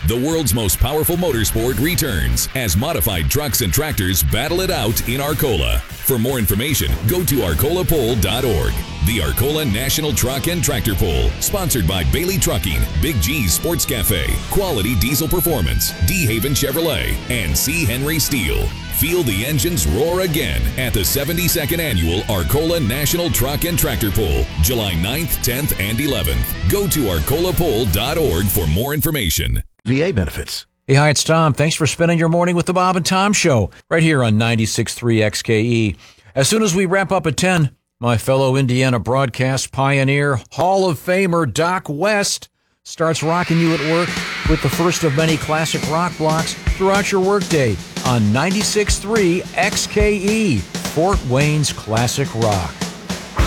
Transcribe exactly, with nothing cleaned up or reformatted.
The world's most powerful motorsport returns as modified trucks and tractors battle it out in Arcola. For more information, go to arcola poll dot org. The Arcola National Truck and Tractor Poll, sponsored by Bailey Trucking, Big G's Sports Cafe, Quality Diesel Performance, DeHaven Chevrolet, and C. Henry Steel. Feel the engines roar again at the seventy-second Annual Arcola National Truck and Tractor Poll, July ninth, tenth, and eleventh. Go to arcola poll dot org for more information. V A benefits. Hey, hi, it's Tom. Thanks for spending your morning with the Bob and Tom Show right here on ninety-six point three X K E. As soon as we wrap up at ten, my fellow Indiana broadcast pioneer, Hall of Famer Doc West starts rocking you at work with the first of many classic rock blocks throughout your workday on ninety-six point three X K E, Fort Wayne's classic rock.